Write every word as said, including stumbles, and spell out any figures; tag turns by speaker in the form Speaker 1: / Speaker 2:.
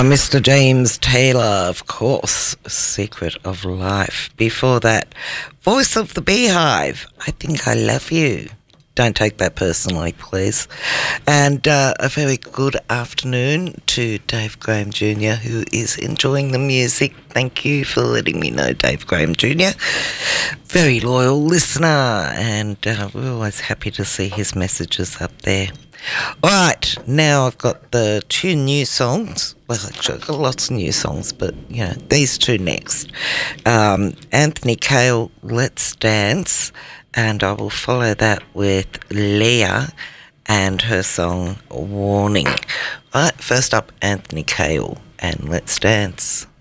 Speaker 1: Uh, Mister James Taylor, of course, Secret of Life. Before that, Voice of the Beehive, I Think I Love You. Don't take that personally, please. And uh, a very good afternoon to Dave Graham Junior, who is enjoying the music. Thank you for letting me know, Dave Graham Junior Very loyal listener, and uh, we're always happy to see his messages up there. All right, now I've got the two new songs. Well, actually, I've got lots of new songs, but, you know, these two next. Um, Anthony Cale, Let's Dance, and I will follow that with Leah and her song Warning. All right, first up, Anthony Cale and Let's Dance.